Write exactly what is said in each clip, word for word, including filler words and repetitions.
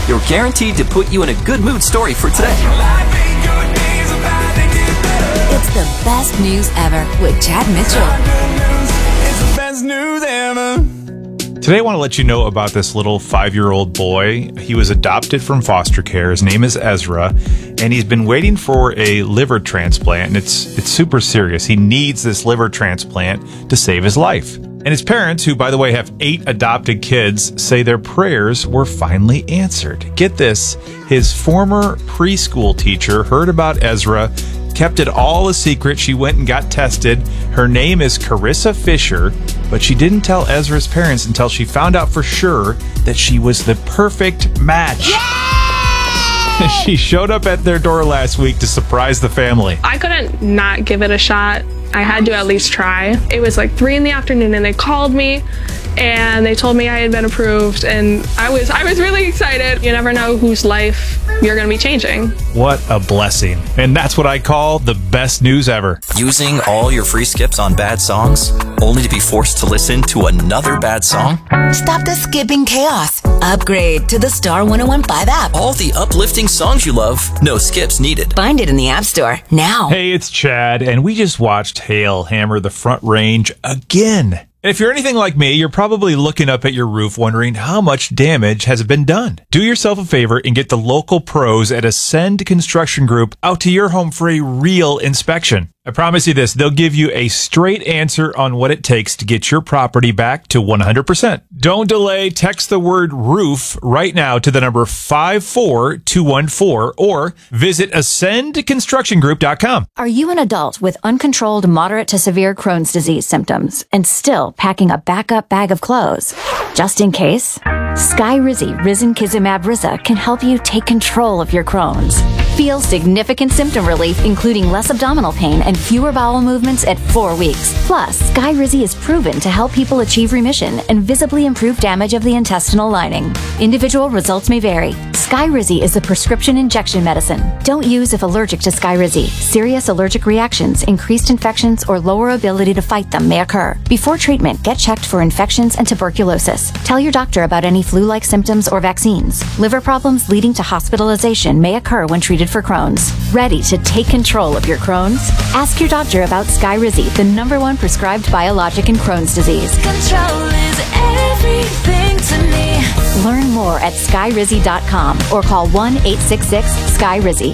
your guaranteed to put you in a good mood story for today. It's the best news ever with Chad Mitchell. It's the best news ever. Today I want to let you know about this little five-year-old boy. He was adopted from foster care. His name is Ezra, and he's been waiting for a liver transplant, and it's it's super serious. He needs this liver transplant to save his life. And his parents, who, by the way, have eight adopted kids, say their prayers were finally answered. Get this, his former preschool teacher heard about Ezra, kept it all a secret. She went and got tested. Her name is Carissa Fisher, but she didn't tell Ezra's parents until she found out for sure that she was the perfect match. Yay! She showed up at their door last week to surprise the family. I couldn't not give it a shot. I had to at least try. It was like three in the afternoon and they called me and they told me I had been approved, and I was I was really excited. You never know whose life you're going to be changing. What a blessing. And that's what I call the best news ever. Using all your free skips on bad songs, only to be forced to listen to another bad song? Stop the skipping chaos. Upgrade to the Star one oh one five app. All the uplifting songs you love, no skips needed. Find it in the App Store now. Hey, it's Chad, and we just watched hail hammer the Front Range again. And if you're anything like me, you're probably looking up at your roof wondering how much damage has been done. Do yourself a favor and get the local pros at Ascend Construction Group out to your home for a real inspection. I promise you this, they'll give you a straight answer on what it takes to get your property back to one hundred percent. Don't delay. Text the word roof right now to the number five four two one four or visit ascend construction group dot com. Are you an adult with uncontrolled moderate to severe Crohn's disease symptoms and still packing a backup bag of clothes just in case? Skyrizi Risankizumab Riza can help you take control of your Crohn's. Feel significant symptom relief, including less abdominal pain and fewer bowel movements at four weeks. Plus, Skyrizi is proven to help people achieve remission and visibly improve damage of the intestinal lining. Individual results may vary. Skyrizi is a prescription injection medicine. Don't use if allergic to Skyrizi. Serious allergic reactions, increased infections, or lower ability to fight them may occur. Before treatment, get checked for infections and tuberculosis. Tell your doctor about any flu-like symptoms or vaccines. Liver problems leading to hospitalization may occur when treated for Crohn's. Ready to take control of your Crohn's? Ask your doctor about Skyrizi, the number one prescribed biologic in Crohn's disease. Control is everything to me. Learn more at skyrizi dot com or call one eight six six sky rizi.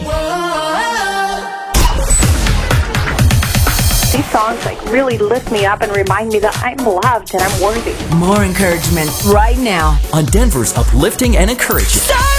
These songs like really lift me up and remind me that I'm loved and I'm worthy. More encouragement right now. On Denver's uplifting and encouraging Star